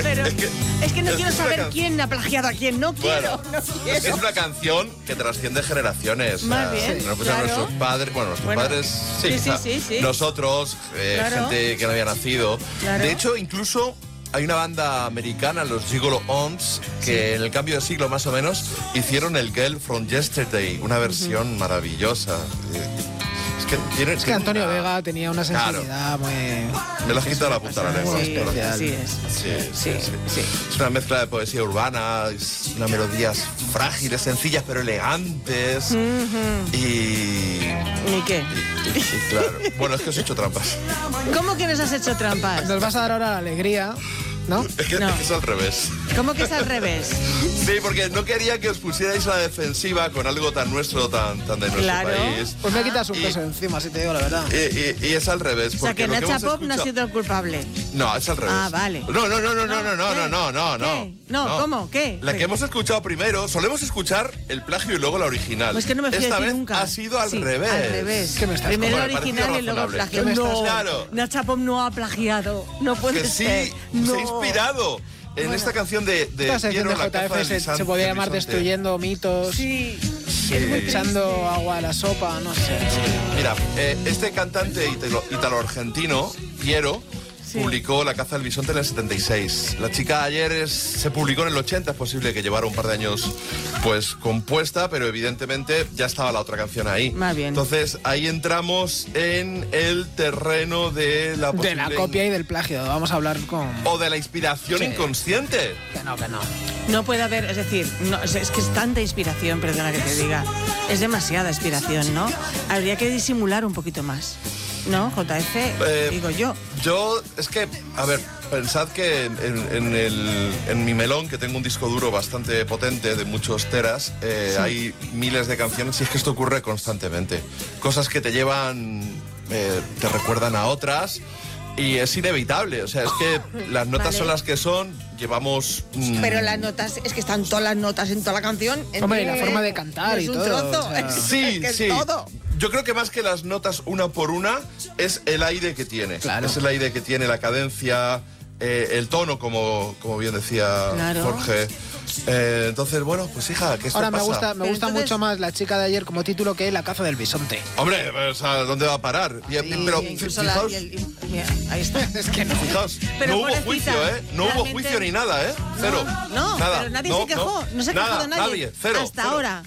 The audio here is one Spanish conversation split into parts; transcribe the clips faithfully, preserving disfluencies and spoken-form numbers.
Pero es, que, es que no quiero saber can... quién ha plagiado a quién. No quiero, bueno, no quiero. Es que es una canción que trasciende generaciones. Más bien, no, pues claro. Nuestros padres, bueno, nuestros bueno, padres, sí, sí, sí, quizá, sí, sí. nosotros, eh, Claro. gente que no había nacido. Claro. De hecho, incluso hay una banda americana, los Gigolo Ons, que sí. en el cambio de siglo más o menos hicieron el Girl from Yesterday, una versión uh-huh. maravillosa. Es que, tiene, es que Antonio una... Vega tenía una sensibilidad claro. muy... Me la has quitado la punta de la lengua. Sí, especial. Así es. Sí, sí, sí, sí, sí. Es una mezcla de poesía urbana, es unas melodías frágiles, sencillas pero elegantes. Uh-huh. Y... ¿Y qué? Y, y, y claro. Bueno, es que os he hecho trampas. ¿Cómo que nos has hecho trampas? Nos vas a dar ahora la alegría, ¿no? Es que, no. es, que es al revés. ¿Cómo que es al revés? Sí, porque no quería que os pusierais a la defensiva con algo tan nuestro, tan, tan de nuestro claro. país. Pues me quitas un y, peso encima, si te digo la verdad. Y, y, y es al revés. O sea, que Nacha Pop no ha sido el culpable. No, es al revés. Ah, vale. No, no, no, no, no, no, no, no, no, no, no. No, no. ¿cómo? ¿Qué? La ¿Qué? que hemos escuchado primero, solemos escuchar el plagio y luego la original. Pues que no me fío Esta de ti vez nunca. ha sido al sí, revés. Al revés. ¿Qué me estás Primero bueno, la original y luego el plagio. ¿Qué me no, estás claro. Nacha Pop no ha plagiado. No puede que ser. sí, no. se ha inspirado. En bueno. esta canción de, de Esta sección de la J F se, se podría llamar Destruyendo mitos, sí. Sí. echando agua a la sopa, no sé. Sí. Mira, eh, este cantante italo-argentino, Piero, sí. publicó La caza del bisonte en el setenta y seis. La chica ayer es, se publicó en el ochenta, es posible que llevara un par de años pues compuesta, pero evidentemente ya estaba la otra canción ahí. Más bien. Entonces ahí entramos en el terreno de la de la copia y del plagio. Vamos a hablar con... O de la inspiración sí. inconsciente. Que no, que no. No puede haber, es decir, no, es, es que es tanta inspiración, perdona que te diga. Es demasiada inspiración, ¿no? Habría que disimular un poquito más. ¿No, J F? Eh, digo yo. Yo, es que, a ver, pensad que en, en, el, en mi melón, que tengo un disco duro bastante potente, de muchos teras, eh, sí. hay miles de canciones y es que esto ocurre constantemente. Cosas que te llevan, eh, te recuerdan a otras y es inevitable. O sea, es que las notas vale. son las que son, llevamos... Mmm... Pero las notas, es que están todas las notas en toda la canción. Hombre, y la forma de cantar y un todo. Trozo. O sea... Sí, es que sí. Es todo. Yo creo que más que las notas una por una es el aire que tiene. Claro. Es el aire que tiene, la cadencia, eh, el tono, como, como bien decía claro. Jorge. Eh, entonces, bueno, pues hija, ¿qué esto Ahora pasa? me gusta, me gusta entonces... mucho más La chica de ayer como título que La caza del bisonte. Hombre, pues, ¿a dónde va a parar? Y, sí, pero fijaos... La, el, el, mira, ahí está. Es que no. Fijaos, pero no hubo juicio, ¿eh? No realmente... hubo juicio ni nada, ¿eh? Cero. No, nada. pero nadie no, se quejó. No, no se ha nada, quejado nadie. nadie. Cero. Hasta cero. ahora.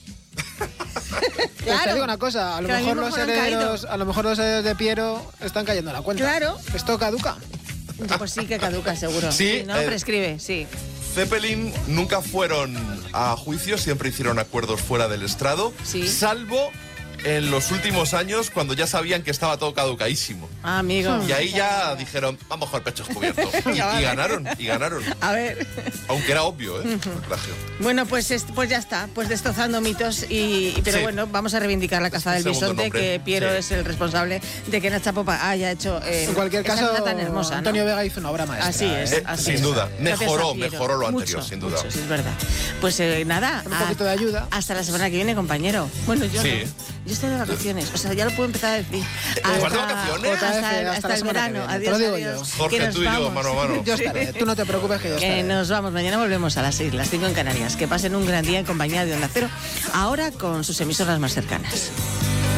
Pues claro. te digo una cosa, a lo, que mejor lo los mismo herederos, a lo mejor los herederos de Piero están cayendo a la cuenta. Claro. Esto caduca. Pues sí que caduca, seguro. Sí, sí ¿no? eh, Prescribe, sí. Zeppelin nunca fueron a juicio, siempre hicieron acuerdos fuera del estrado, sí. salvo en los últimos años cuando ya sabían que estaba todo caducaísimo. Ah, amigo. Y ahí ya dijeron, vamos con el pecho descubierto. Y, y ganaron, y ganaron. A ver. Aunque era obvio, ¿eh? Uh-huh. El plagio. Bueno, pues, es, pues ya está, pues destrozando mitos y, pero sí. bueno, vamos a reivindicar La caza del bisonte, nombre. que Piero sí. es el responsable de que Nacha Pop haya hecho eh, en cualquier esa caso, tan hermosa, ¿no? Antonio Vega hizo una obra maestra. Así es, eh, así sin es. duda. Mejoró, Piero. mejoró lo anterior, mucho, sin duda. Mucho, sí, es verdad. Pues eh, nada. Con un poquito de ayuda. Hasta la semana que viene, compañero. Bueno, yo sí. no. Yo estoy de vacaciones. O sea, ya lo puedo empezar a decir. ¿Estás de vacaciones? Hasta, hasta, hasta, hasta el verano. Adiós, digo adiós. Yo. Jorge, tú y yo, mano a mano. Yo estaré. Tú no te preocupes que yo estaré. Que nos vamos. Mañana volvemos a las seis, las cinco en Canarias. Que pasen un gran día en compañía de Onda Cero. Ahora con sus emisoras más cercanas.